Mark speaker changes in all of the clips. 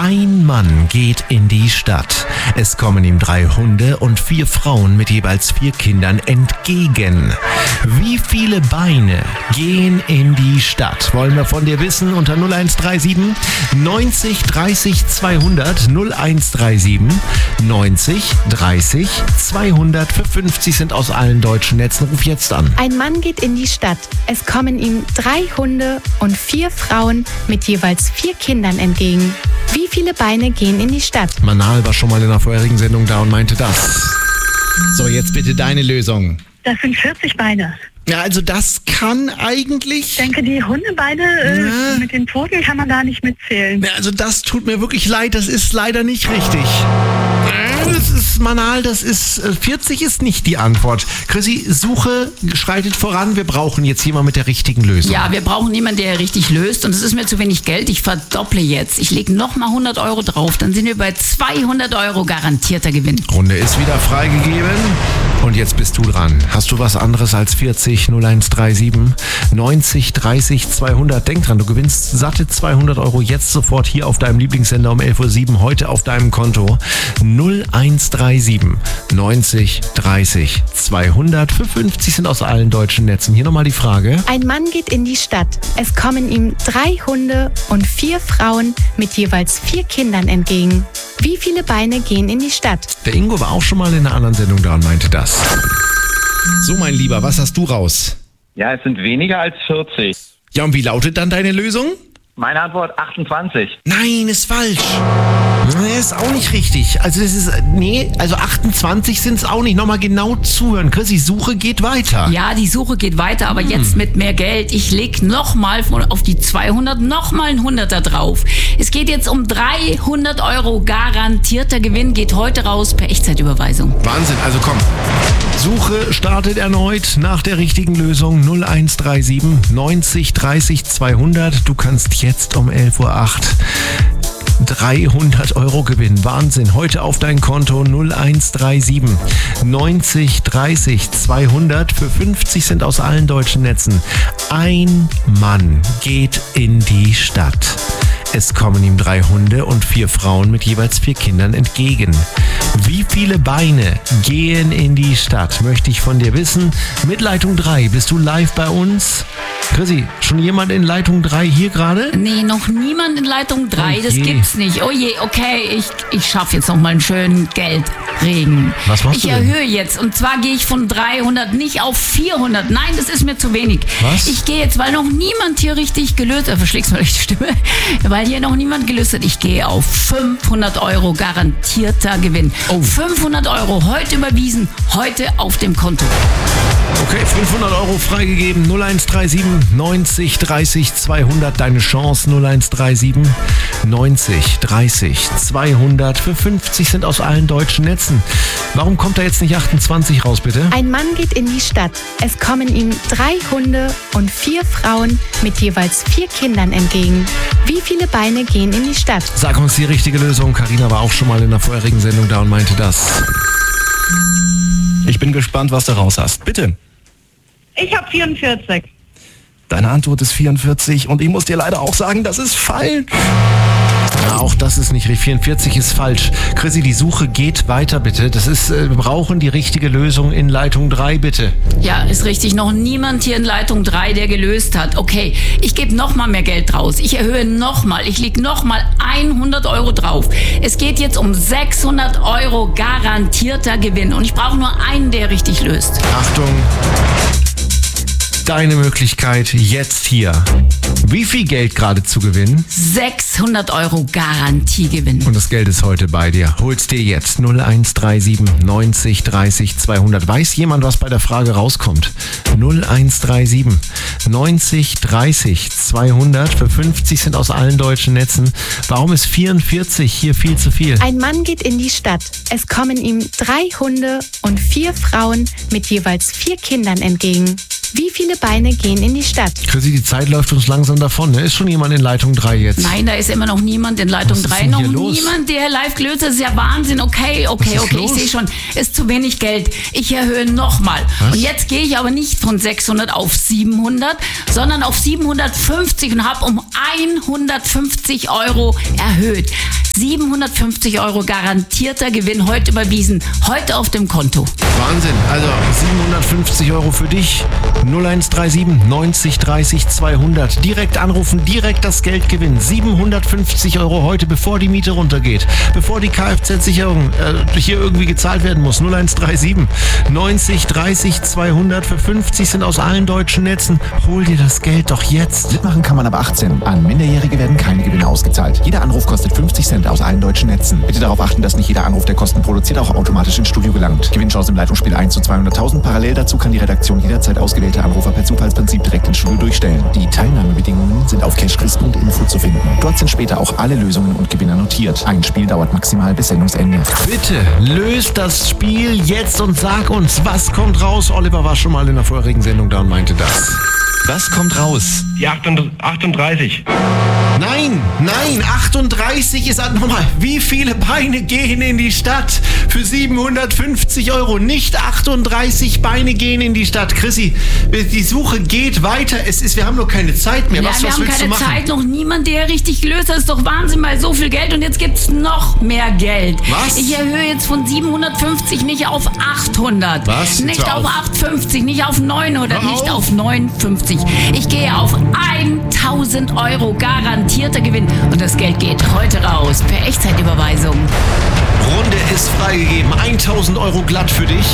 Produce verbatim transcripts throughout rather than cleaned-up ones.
Speaker 1: Ein Mann geht in die Stadt. Es kommen ihm drei Hunde und vier Frauen mit jeweils vier Kindern entgegen. Wie viele Beine gehen in die Stadt? Wollen wir von dir wissen unter null eins drei sieben neunzig dreißig zweihundert null eins drei sieben neunzig dreißig zweihundert. Für fünfzig sind aus allen deutschen Netzen. Ruf jetzt an.
Speaker 2: Ein Mann geht in die Stadt. Es kommen ihm drei Hunde und vier Frauen mit jeweils vier Kindern entgegen. Wie viele Beine gehen in die Stadt?
Speaker 1: Manal war schon mal in der vorherigen Sendung da und meinte das. So, jetzt bitte deine Lösung.
Speaker 3: Das sind vierzig Beine.
Speaker 1: Ja, also das kann eigentlich...
Speaker 3: Ich denke, die Hundebeine äh,
Speaker 1: Ja.
Speaker 3: mit den Pfoten kann man da nicht mitzählen.
Speaker 1: Ja, also das tut mir wirklich leid, das ist leider nicht richtig. Das ist Manal, das ist äh, vierzig ist nicht die Antwort. Chrissy, Suche schreitet voran. Wir brauchen jetzt jemanden mit der richtigen Lösung.
Speaker 4: Ja, wir brauchen jemanden, der richtig löst. Und es ist mir zu wenig Geld. Ich verdopple jetzt. Ich lege nochmal hundert Euro drauf. Dann sind wir bei zweihundert Euro garantierter Gewinn.
Speaker 1: Runde ist wieder freigegeben. Und jetzt bist du dran. Hast du was anderes als vierzig null eins drei sieben neunzig dreißig zweihundert? Denk dran, du gewinnst satte zweihundert Euro jetzt sofort hier auf deinem Lieblingssender um elf Uhr sieben heute auf deinem Konto. null eins drei sieben neunzig dreißig zweihundert. Für fünfzig sind aus allen deutschen Netzen. Hier nochmal die Frage.
Speaker 2: Ein Mann geht in die Stadt. Es kommen ihm drei Hunde und vier Frauen mit jeweils vier Kindern entgegen. Wie viele Beine gehen in die Stadt?
Speaker 1: Der Ingo war auch schon mal in einer anderen Sendung da und meinte das. So, mein Lieber, was hast du raus?
Speaker 5: Ja, es sind weniger als vierzig.
Speaker 1: Ja, und wie lautet dann deine Lösung?
Speaker 5: Meine Antwort achtundzwanzig.
Speaker 1: Nein, ist falsch. Nee, ist auch nicht richtig. Also das ist, nee, also achtundzwanzig sind es auch nicht. Nochmal genau zuhören. Chris, die Suche geht weiter.
Speaker 4: Ja, die Suche geht weiter, aber jetzt mit mehr Geld. Ich leg nochmal auf die zweihundert nochmal ein Hunderter drauf. Es geht jetzt um dreihundert Euro garantierter Gewinn. Geht heute raus per Echtzeitüberweisung.
Speaker 1: Wahnsinn, also komm. Suche startet erneut nach der richtigen Lösung. null eins drei sieben neunzig dreißig zweihundert. Du kannst jetzt um elf Uhr acht dreihundert Euro gewinnen. Wahnsinn. Heute auf dein Konto null eins drei sieben neunzig dreißig zweihundert. Für fünfzig sind aus allen deutschen Netzen. Ein Mann geht in die Stadt. Es kommen ihm drei Hunde und vier Frauen mit jeweils vier Kindern entgegen. Wie viele Beine gehen in die Stadt, möchte ich von dir wissen. Mit Leitung drei bist du live bei uns. Chrissy, schon jemand in Leitung drei hier gerade?
Speaker 4: Nee, noch niemand in Leitung drei.
Speaker 1: Oh
Speaker 4: Das
Speaker 1: je.
Speaker 4: gibt's nicht. Oh je, okay, ich, ich schaffe jetzt noch mal einen schönen Geldregen.
Speaker 1: Was machst
Speaker 4: ich
Speaker 1: du denn?
Speaker 4: erhöhe jetzt. Und zwar gehe ich von dreihundert nicht auf vierhundert. Nein, das ist mir zu wenig.
Speaker 1: Was?
Speaker 4: Ich gehe jetzt, weil noch niemand hier richtig gelöst hat. Verschlägst mal echt die Stimme. Weil hier noch niemand gelöst hat. Ich gehe auf fünfhundert Euro garantierter Gewinn.
Speaker 1: Oh.
Speaker 4: fünfhundert Euro heute überwiesen, heute auf dem Konto.
Speaker 1: Okay, fünfhundert Euro freigegeben. null eins drei sieben neunzig dreißig zweihundert. Deine Chance null eins drei sieben neunzig dreißig zweihundert. Für fünfzig sind aus allen deutschen Netzen. Warum kommt da jetzt nicht achtundzwanzig raus, bitte?
Speaker 2: Ein Mann geht in die Stadt. Es kommen ihm drei Hunde und vier Frauen mit jeweils vier Kindern entgegen. Wie viele Beine gehen in die Stadt?
Speaker 1: Sag uns die richtige Lösung. Carina war auch schon mal in der vorherigen Sendung da und meinte das.
Speaker 6: Ich bin gespannt, was du raus hast. Bitte.
Speaker 3: Ich habe vierundvierzig.
Speaker 6: Deine Antwort ist vierundvierzig und ich muss dir leider auch sagen, das ist falsch.
Speaker 1: Ja, auch das ist nicht richtig. vierundvierzig ist falsch. Chrissy, die Suche geht weiter, bitte. Das ist, äh, wir brauchen die richtige Lösung in Leitung drei, bitte.
Speaker 4: Ja, ist richtig. Noch niemand hier in Leitung drei, der gelöst hat. Okay, ich gebe noch mal mehr Geld draus. Ich erhöhe noch mal. Ich leg noch mal hundert Euro drauf. Es geht jetzt um sechshundert Euro garantierter Gewinn. Und ich brauche nur einen, der richtig löst.
Speaker 1: Achtung. Deine Möglichkeit jetzt hier. Wie viel Geld gerade zu gewinnen?
Speaker 4: sechshundert Euro Garantiegewinn.
Speaker 1: Und das Geld ist heute bei dir. Hol's dir jetzt. null eins drei sieben neunzig dreißig zweihundert. Weiß jemand, was bei der Frage rauskommt? null eins drei sieben neunzig dreißig zweihundert. Für fünfzig sind aus allen deutschen Netzen. Warum ist vierundvierzig hier viel zu viel?
Speaker 2: Ein Mann geht in die Stadt. Es kommen ihm drei Hunde und vier Frauen mit jeweils vier Kindern entgegen. Wie viele Beine gehen in die Stadt?
Speaker 1: Chrissy, die Zeit läuft uns langsam davon. Ne? Ist schon jemand in Leitung drei jetzt?
Speaker 4: Nein, da ist immer noch niemand in Leitung
Speaker 1: Was ist
Speaker 4: drei.
Speaker 1: denn
Speaker 4: Noch
Speaker 1: hier los?
Speaker 4: niemand, der live gelöst hat. Das ist ja Wahnsinn. Okay, okay,
Speaker 1: Was ist
Speaker 4: okay.
Speaker 1: los?
Speaker 4: Ich sehe schon, ist zu wenig Geld. Ich erhöhe nochmal. Und jetzt gehe ich aber nicht von sechshundert auf siebenhundert, sondern auf siebenhundertfünfzig und habe um hundertfünfzig Euro erhöht. siebenhundertfünfzig Euro garantierter Gewinn heute überwiesen, heute auf dem Konto.
Speaker 1: Wahnsinn. Also siebenhundertfünfzig Euro für dich. null eins drei sieben neunzig dreißig zweihundert. Direkt anrufen, direkt das Geld gewinnen. siebenhundertfünfzig Euro heute, bevor die Miete runtergeht. Bevor die Kfz-Sicherung äh, hier irgendwie gezahlt werden muss. null eins drei sieben neunzig dreißig zweihundert. Für fünfzig sind aus allen deutschen Netzen. Hol dir das Geld doch jetzt.
Speaker 6: Mitmachen kann man ab achtzehn. An Minderjährige werden keine Gewinne ausgezahlt. Jeder Anruf kostet fünfzig Cent aus allen deutschen Netzen. Bitte darauf achten, dass nicht jeder Anruf, der Kosten produziert, auch automatisch ins Studio gelangt. Gewinnchance im Leitungsspiel eins zu zweihunderttausend. Parallel dazu kann die Redaktion jederzeit ausgewählte Anrufer per Zufallsprinzip direkt ins Studio durchstellen. Die Teilnahmebedingungen sind auf cashquiz punkt info zu finden. Dort sind später auch alle Lösungen und Gewinner notiert. Ein Spiel dauert maximal bis Sendungsende.
Speaker 1: Bitte löst das Spiel jetzt und sag uns, was kommt raus. Oliver war schon mal in der vorherigen Sendung da und meinte das.
Speaker 6: Was kommt raus?
Speaker 7: Die achtunddreißig.
Speaker 1: Nein, nein, achtunddreißig ist nochmal. Wie viele Beine gehen in die Stadt für siebenhundertfünfzig Euro? Nicht achtunddreißig Beine gehen in die Stadt. Chrissy, die Suche geht weiter. Es ist, wir haben noch keine Zeit mehr.
Speaker 4: Ja,
Speaker 1: was
Speaker 4: wir
Speaker 1: was
Speaker 4: haben
Speaker 1: willst
Speaker 4: keine
Speaker 1: du machen?
Speaker 4: Zeit, noch niemand, der richtig löst. Das ist doch Wahnsinn, mal so viel Geld und jetzt gibt's noch mehr Geld.
Speaker 1: Was?
Speaker 4: Ich erhöhe jetzt von siebenhundertfünfzig nicht auf achthundert.
Speaker 1: Was?
Speaker 4: Nicht
Speaker 1: Hör
Speaker 4: auf
Speaker 1: auf.
Speaker 4: achthundertfünfzig, nicht auf neunhundert,
Speaker 1: Hör
Speaker 4: nicht
Speaker 1: auf.
Speaker 4: auf neunundfünfzig. Ich gehe auf tausend Euro garantierter Gewinn und das Geld geht heute raus per Echtzeitüberweisung.
Speaker 1: Runde ist freigegeben. tausend Euro glatt für dich.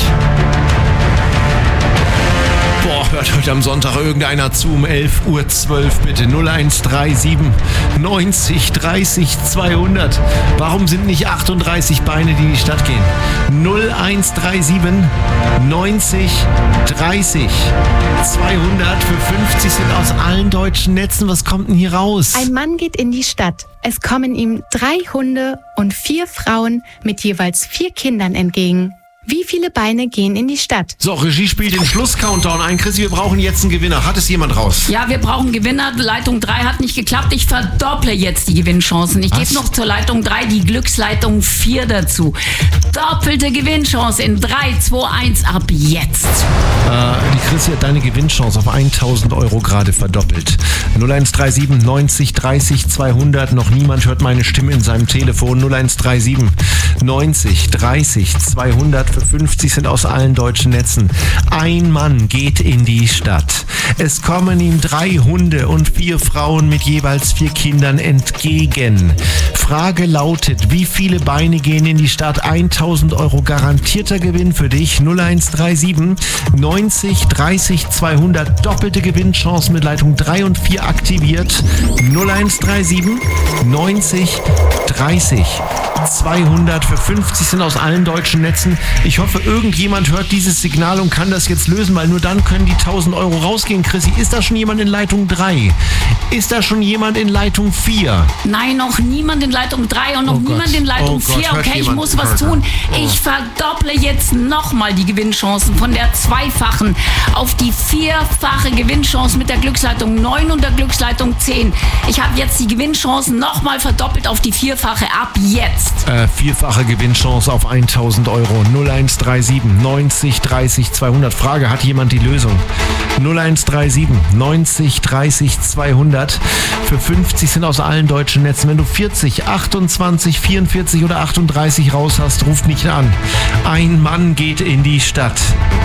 Speaker 1: Boah, hört heute am Sonntag irgendeiner zu um elf Uhr zwölf bitte. null eins drei sieben neunzig dreißig zweihundert. Warum sind nicht achtunddreißig Beine, die in die Stadt gehen? null eins drei sieben neunzig dreißig zweihundert. Für fünfzig sind aus allen deutschen Netzen. Was kommt denn hier raus?
Speaker 2: Ein Mann geht in die Stadt. Es kommen ihm drei Hunde und vier Frauen mit jeweils vier Kindern entgegen. Wie viele Beine gehen in die Stadt?
Speaker 1: So, Regie spielt den Schluss-Countdown ein. Chrissy, wir brauchen jetzt einen Gewinner. Hat es jemand raus?
Speaker 4: Ja, wir brauchen Gewinner. Leitung drei hat nicht geklappt. Ich verdopple jetzt die Gewinnchancen. Ich
Speaker 1: Was?
Speaker 4: gebe noch zur Leitung drei die Glücksleitung vier dazu. Doppelte Gewinnchance in drei, zwei, eins ab jetzt.
Speaker 1: Äh, die Chrissy hat deine Gewinnchance auf tausend Euro gerade verdoppelt. null eins drei sieben neunzig dreißig zweihundert. Noch niemand hört meine Stimme in seinem Telefon. null eins drei sieben neunzig dreißig zweihundert. Für fünfzig sind aus allen deutschen Netzen. Ein Mann geht in die Stadt. Es kommen ihm drei Hunde und vier Frauen mit jeweils vier Kindern entgegen. Frage lautet, wie viele Beine gehen in die Stadt? tausend Euro garantierter Gewinn für dich. null eins drei sieben neunzig dreißig zweihundert. Doppelte Gewinnchance mit Leitung drei und vier aktiviert. null eins drei sieben neunzig dreißig zweihundert. Für fünfzig sind aus allen deutschen Netzen. Ich hoffe, irgendjemand hört dieses Signal und kann das jetzt lösen, weil nur dann können die tausend Euro rausgehen. Chrissy, ist da schon jemand in Leitung drei? Ist da schon jemand in Leitung vier?
Speaker 4: Nein, noch niemand in Leitung drei und noch
Speaker 1: Oh Gott.
Speaker 4: niemand in Leitung
Speaker 1: Oh Gott,
Speaker 4: vier.
Speaker 1: hört
Speaker 4: Okay, ich
Speaker 1: jemand?
Speaker 4: muss was
Speaker 1: Hört.
Speaker 4: tun.
Speaker 1: Oh.
Speaker 4: Ich verdopple jetzt nochmal die Gewinnchancen von der zweifachen auf die vierfache Gewinnchance mit der Glücksleitung neun und der Glücksleitung zehn. Ich habe jetzt die Gewinnchancen nochmal verdoppelt auf die vierfache ab jetzt.
Speaker 1: Äh, vierfache Gewinnchance auf tausend Euro. null eins drei sieben neunzig dreißig zweihundert. Frage, hat jemand die Lösung? null eins drei sieben neunzig dreißig zweihundert. Für fünfzig sind aus allen deutschen Netzen. Wenn du vierzig, achtundzwanzig, vierundvierzig oder achtunddreißig raus hast, ruf mich an. Ein Mann geht in die Stadt.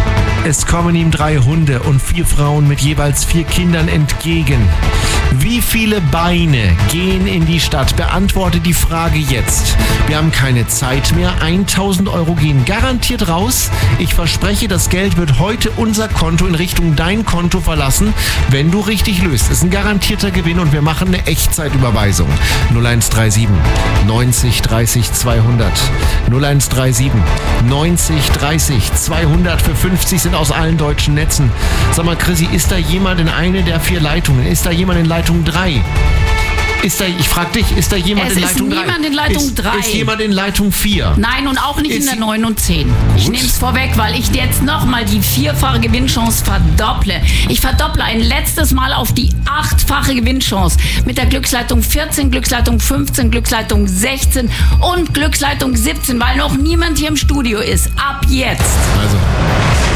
Speaker 1: Es kommen ihm drei Hunde und vier Frauen mit jeweils vier Kindern entgegen. Wie viele Beine gehen in die Stadt? Beantworte die Frage jetzt. Wir haben keine Zeit mehr. tausend Euro gehen garantiert raus. Ich verspreche, das Geld wird heute unser Konto in Richtung dein Konto verlassen, wenn du richtig löst. Es ist ein garantierter Gewinn und wir machen eine Echtzeitüberweisung. null eins drei sieben neunzig dreißig zweihundert. null eins drei sieben neunzig dreißig zweihundert. Für fünfzig sind aus allen deutschen Netzen. Sag mal, Chrissy, ist da jemand in eine der vier Leitungen? Ist da jemand in Leitung drei? Ist da, ich frag dich, ist da jemand
Speaker 4: Es
Speaker 1: in
Speaker 4: ist
Speaker 1: Leitung drei?
Speaker 4: niemand in Leitung
Speaker 1: ist,
Speaker 4: drei.
Speaker 1: Ist jemand in Leitung vier?
Speaker 4: Nein, und auch nicht
Speaker 1: Ist
Speaker 4: in der
Speaker 1: sie-
Speaker 4: neun und zehn. Ich
Speaker 1: Gut.
Speaker 4: nehme es vorweg, weil ich jetzt nochmal die vierfache Gewinnchance verdopple. Ich verdopple ein letztes Mal auf die achtfache Gewinnchance mit der Glücksleitung vierzehn, Glücksleitung fünfzehn, Glücksleitung sechzehn und Glücksleitung siebzehn, weil noch niemand hier im Studio ist. Ab jetzt.
Speaker 1: Also,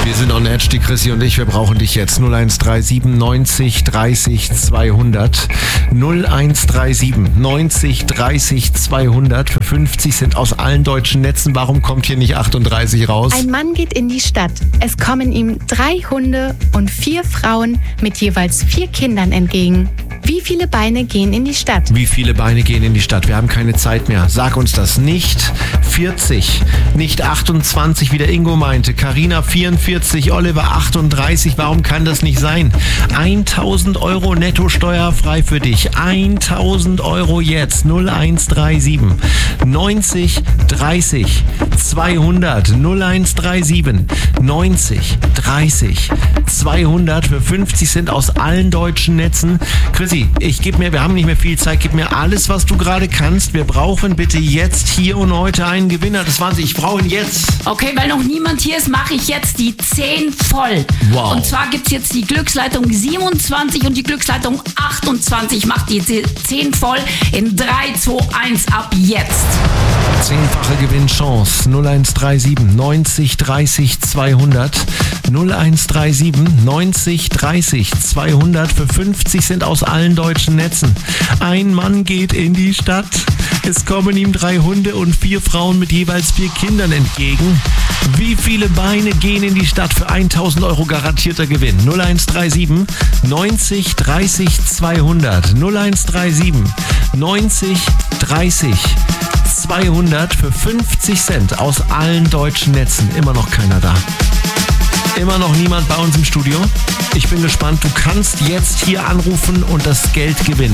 Speaker 1: Wir sind on edge, die Chrissy und ich, wir brauchen dich jetzt. null eins drei sieben neunzig dreißig zweihundert. null eins drei sieben neunzig dreißig zweihundert. Für fünfzig sind aus allen deutschen Netzen. Warum kommt hier nicht achtunddreißig raus?
Speaker 2: Ein Mann geht in die Stadt. Es kommen ihm drei Hunde und vier Frauen mit jeweils vier Kindern entgegen. Wie viele Beine gehen in die Stadt?
Speaker 1: Wie viele Beine gehen in die Stadt? Wir haben keine Zeit mehr. Sag uns das. Nicht vierzig, nicht achtundzwanzig, wie der Ingo meinte. Carina vierundvierzig, Oliver achtunddreißig. Warum kann das nicht sein? tausend Euro netto steuerfrei für dich. tausend Euro jetzt. null eins drei sieben neunzig dreißig zweihundert. null eins drei sieben neunzig dreißig zweihundert. Für fünfzig sind aus allen deutschen Netzen. Chrissy, ich gebe mir, wir haben nicht mehr viel Zeit, gib mir alles, was du gerade kannst. Wir brauchen bitte jetzt, hier und heute einen Gewinner. Das war's, ich brauche ihn jetzt.
Speaker 4: Okay, weil noch niemand hier ist, mache ich jetzt die zehn voll.
Speaker 1: Wow.
Speaker 4: Und zwar gibt's jetzt die Glücksleitung siebenundzwanzig und die Glücksleitung achtundzwanzig. Macht die zehn voll in drei, zwei, eins ab jetzt.
Speaker 1: Zehnfache Gewinnchance. null eins drei sieben neunzig dreißig zweihundert. null eins drei sieben neunzig dreißig zweihundert. Für fünfzig sind aus allen deutschen Netzen. Ein Mann geht in die Stadt. Es kommen ihm drei Hunde und vier Frauen mit jeweils vier Kindern entgegen. Wie viele Beine gehen in die Stadt für tausend Euro garantierter Gewinn? null eins drei sieben neunzig dreißig zweihundert. null eins drei sieben neunzig dreißig zweihundert für fünfzig Cent aus allen deutschen Netzen. Immer noch keiner da. Immer noch niemand bei uns im Studio. Ich bin gespannt. Du kannst jetzt hier anrufen und das Geld gewinnen.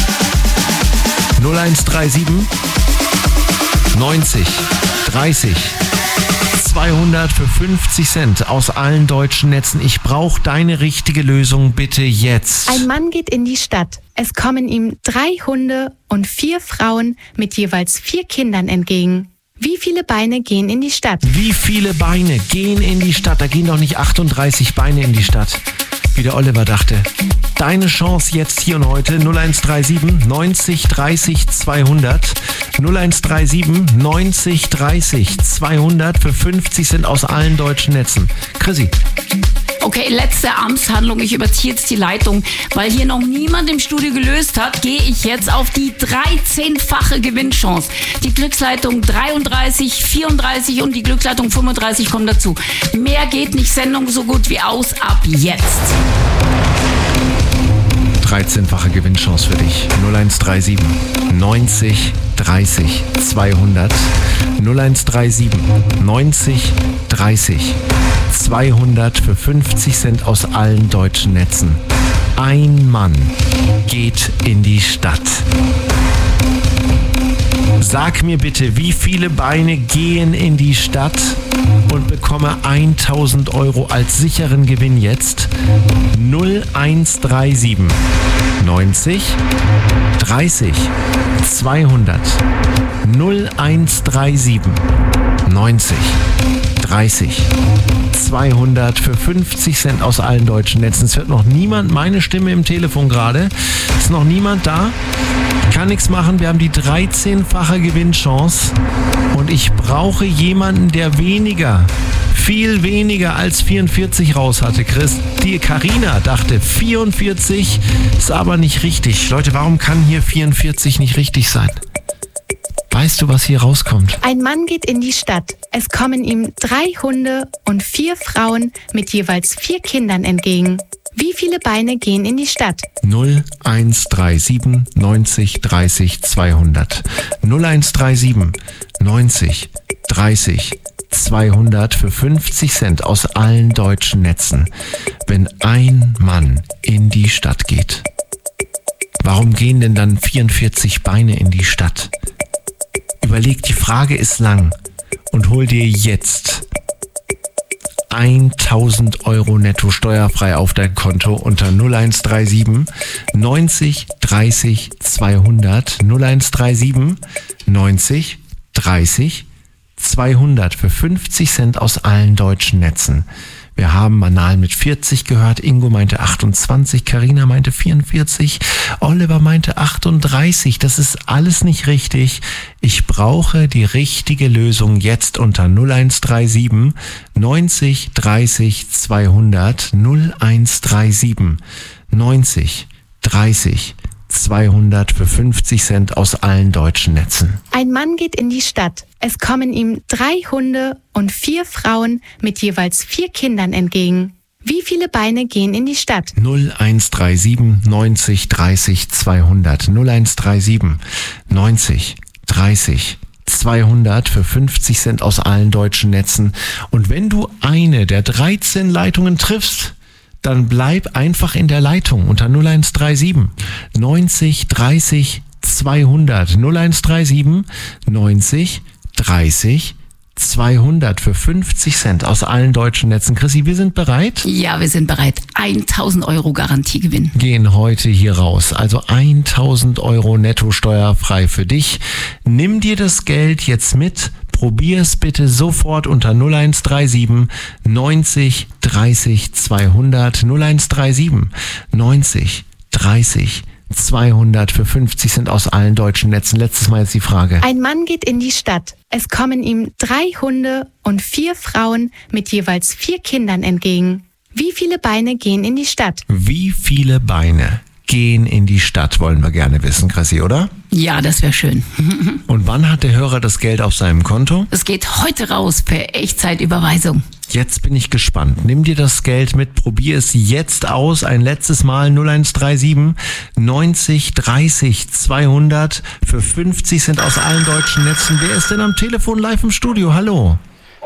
Speaker 1: null eins drei sieben neunzig dreißig zweihundert für fünfzig Cent aus allen deutschen Netzen. Ich brauche deine richtige Lösung bitte jetzt.
Speaker 2: Ein Mann geht in die Stadt. Es kommen ihm drei Hunde und vier Frauen mit jeweils vier Kindern entgegen. Wie viele Beine gehen in die Stadt?
Speaker 1: Wie viele Beine gehen in die Stadt? Da gehen doch nicht achtunddreißig Beine in die Stadt, wie der Oliver dachte. Deine Chance jetzt hier und heute. null eins drei sieben neunzig dreißig zweihundert. null eins drei sieben neunzig dreißig zweihundert. Für fünfzig sind aus allen deutschen Netzen. Chrissy.
Speaker 4: Okay, letzte Amtshandlung. Ich überziehe jetzt die Leitung. Weil hier noch niemand im Studio gelöst hat, gehe ich jetzt auf die dreizehnfache Gewinnchance. Die Glücksleitung dreiunddreißig, vierunddreißig und die Glücksleitung fünfunddreißig kommen dazu. Mehr geht nicht, Sendung so gut wie aus, ab jetzt.
Speaker 1: dreizehnfache Gewinnchance für dich. null eins drei sieben neunzig dreißig zweihundert. null eins drei sieben neunzig dreißig zweihundert für fünfzig Cent aus allen deutschen Netzen. Ein Mann geht in die Stadt. Sag mir bitte, wie viele Beine gehen in die Stadt und bekomme tausend Euro als sicheren Gewinn jetzt. null eins drei sieben neunzig dreißig zweihundert. null eins drei sieben neunzig dreißig zweihundert für fünfzig Cent aus allen deutschen Netzen. Es hört noch niemand meine Stimme im Telefon gerade. Ist noch niemand da. Kann nichts machen. Wir haben die dreizehnfache Gewinnchance und ich brauche jemanden, der weniger, viel weniger als vierundvierzig raus hatte. Chris, die Carina dachte vierundvierzig, ist aber nicht richtig. Leute, warum kann hier vierundvierzig nicht richtig sein? Weißt du, was hier rauskommt?
Speaker 2: Ein Mann geht in die Stadt. Es kommen ihm drei Hunde und vier Frauen mit jeweils vier Kindern entgegen. Wie viele Beine gehen in die Stadt?
Speaker 1: null eins drei sieben neunzig dreißig zweihundert. null eins drei sieben neunzig dreißig zweihundert für fünfzig Cent aus allen deutschen Netzen. Wenn ein Mann in die Stadt geht. Warum gehen denn dann vierundvierzig Beine in die Stadt? Überleg, die Frage ist lang und hol dir jetzt tausend Euro netto steuerfrei auf dein Konto unter null eins drei sieben neunzig dreißig zweihundert. null eins drei sieben neunzig dreißig zweihundert für fünfzig Cent aus allen deutschen Netzen. Wir haben Manal mit vierzig gehört, Ingo meinte achtundzwanzig, Carina meinte vierundvierzig, Oliver meinte achtunddreißig. Das ist alles nicht richtig. Ich brauche die richtige Lösung jetzt unter null eins drei sieben neunzig dreißig zweihundert null eins drei sieben neunzig dreißig zweihundert für fünfzig Cent aus allen deutschen Netzen.
Speaker 2: Ein Mann geht in die Stadt. Es kommen ihm drei Hunde und vier Frauen mit jeweils vier Kindern entgegen. Wie viele Beine gehen in die Stadt?
Speaker 1: null eins drei sieben neunzig dreißig zweihundert null eins drei sieben neunzig dreißig zweihundert für fünfzig Cent aus allen deutschen Netzen. Und wenn du eine der dreizehn Leitungen triffst, dann bleib einfach in der Leitung unter null eins drei sieben neunzig dreißig zweihundert null eins drei sieben neunzig dreißig zweihundert für fünfzig Cent aus allen deutschen Netzen. Chrissy, wir sind bereit?
Speaker 4: Ja, wir sind bereit. tausend Euro Garantiegewinn.
Speaker 1: Gehen heute hier raus. Also tausend Euro netto steuerfrei für dich. Nimm dir das Geld jetzt mit. Probier's bitte sofort unter null eins drei sieben neunzig dreißig zweihundert null eins drei sieben neunzig dreißig zweihundert für fünfzig Cent aus allen deutschen Netzen. Letztes Mal jetzt die Frage.
Speaker 2: Ein Mann geht in die Stadt. Es kommen ihm drei Hunde und vier Frauen mit jeweils vier Kindern entgegen. Wie viele Beine gehen in die Stadt?
Speaker 1: Wie viele Beine gehen in die Stadt, wollen wir gerne wissen, Chrissy, oder?
Speaker 4: Ja, das wäre schön.
Speaker 1: Und wann hat der Hörer das Geld auf seinem Konto?
Speaker 4: Es geht heute raus per Echtzeitüberweisung.
Speaker 1: Jetzt bin ich gespannt. Nimm dir das Geld mit, probier es jetzt aus. Ein letztes Mal null eins drei sieben neunzig dreißig zweihundert für fünfzig Cent aus allen deutschen Netzen. Wer ist denn am Telefon live im Studio? Hallo?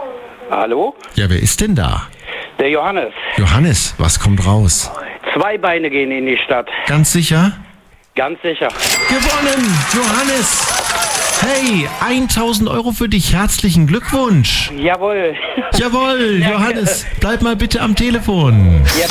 Speaker 8: Hallo?
Speaker 1: Ja, wer ist denn da?
Speaker 8: Der Johannes.
Speaker 1: Johannes, was kommt raus?
Speaker 8: Zwei Beine gehen in die Stadt.
Speaker 1: Ganz sicher?
Speaker 8: Ganz sicher.
Speaker 1: Gewonnen, Johannes! Hey, tausend Euro für dich. Herzlichen Glückwunsch.
Speaker 8: Jawohl.
Speaker 1: Jawohl, Johannes, bleib mal bitte am Telefon.
Speaker 8: Ja.